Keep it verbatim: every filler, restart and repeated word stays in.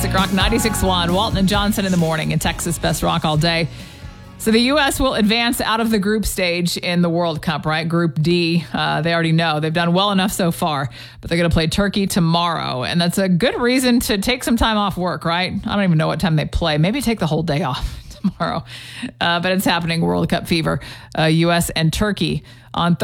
Classic Rock ninety-six point one. Walton and Johnson in the morning in Texas Best Rock all day. So the U S will advance out of the group stage in the World Cup, right? Group D. Uh, they already know. They've done well enough so far. But they're going to play Turkey tomorrow. And that's a good reason to take some time off work, right? I don't even know what time they play. Maybe take the whole day off tomorrow. Uh, but it's happening, World Cup fever. Uh, U S and Turkey on Thursday.